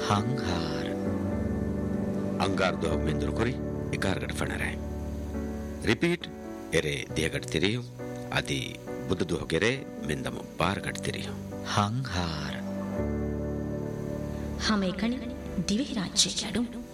හංහාර අංගාර්දෝ මෙන්දුරු කොරි එකාරකට ෆනරයි repeat එරේ දියකට තිරියුම් අති බුදුදුහ කෙරේ මෙන්දම පාරකට තිරියුම් හංහාර හැම එකනි දිවි රාජ්‍යයට